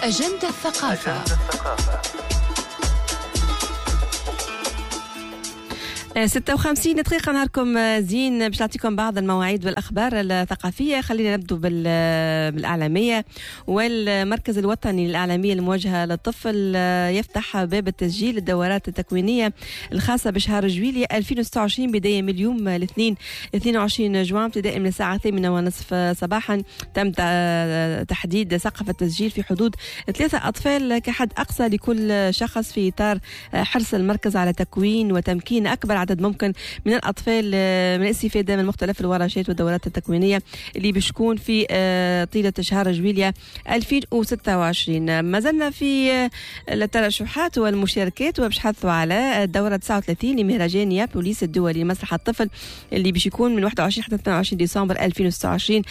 أجندة الثقافة. 56 دقيقة نهاركم زين باش نعطيكم بعض المواعيد والأخبار الثقافية. خلينا نبدو بالإعلامية. والمركز الوطني للإعلامية الموجهة للطفل يفتح باب التسجيل الدورات التكوينية الخاصة بشهر جويلية 2026 بداية من اليوم الاثنين 22 جوان ابتداء من الساعة 8:30 صباحا. تم تحديد سقف التسجيل في حدود 3 أطفال كحد أقصى لكل شخص في إطار حرص المركز على تكوين وتمكين أكبر عدد ممكن من الأطفال من الاستفادة من مختلف الورشات والدورات التكوينية اللي بتكون في طيلة شهر جويلية 2026. ما زلنا في الترشحات والمشاركات وبشحثوا على الدورة 39 لمهرجان يابوليس الدولي لمسرح الطفل اللي باش يكون من 21 حتى 22 ديسمبر 2026.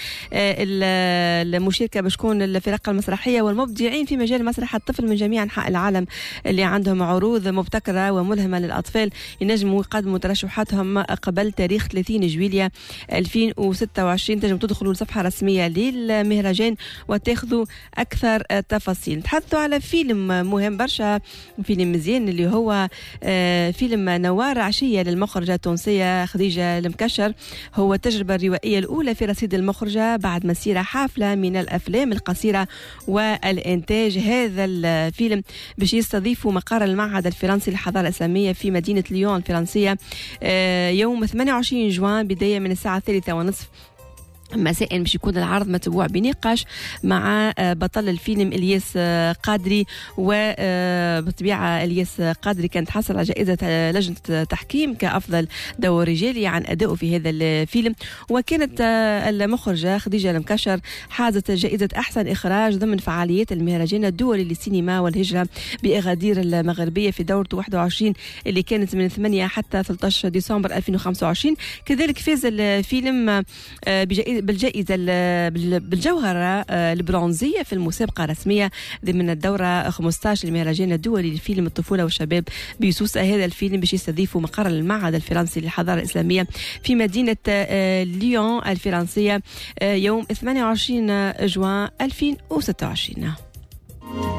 المشاركة بتكون الفرق المسرحية والمبدعين في مجال مسرح الطفل من جميع أنحاء العالم اللي عندهم عروض مبتكرة وملهمة للأطفال ينجموا يقدموا ترشحاتهم قبل تاريخ 30 جويلية 2026. تنجموا تدخلوا الصفحة الرسمية للمهرجان وتاخذوا أكثر تفاصيل. نتحدثوا على فيلم مهم برشا، فيلم مزيان اللي هو فيلم نوار عشية للمخرجة التونسية خديجة المكشر. هو التجربة الروائية الأولى في رصيد المخرجة بعد مسيرة حافلة من الأفلام القصيرة والإنتاج. هذا الفيلم باش يستضيفوا مقر المعهد الفرنسي للحضارة الإسلامية في مدينة ليون الفرنسية يوم 28 جوان بداية من الساعة 3:30 مساء. باش يكون العرض متبوع بنقاش مع بطل الفيلم الياس قادري. وبطبيعه الياس قادري كانت تحصل على جائزه لجنه تحكيم كافضل دور رجالي عن ادائه في هذا الفيلم. وكانت المخرجه خديجه المكشر حازت جائزه احسن اخراج ضمن فعاليات المهرجان الدولي للسينما والهجره باغادير المغربيه في دورته 21 اللي كانت من 8 حتى 13 ديسمبر 2025. كذلك فاز الفيلم بالجائزة بالجوهرة البرونزية في المسابقة الرسمية ضمن الدورة 15 للمهرجان الدولي لفيلم الطفولة والشباب بسوسة. هذا الفيلم باش يستضيفه مقر المعهد الفرنسي للحضارة الإسلامية في مدينة ليون الفرنسية يوم 28 جوان 2026.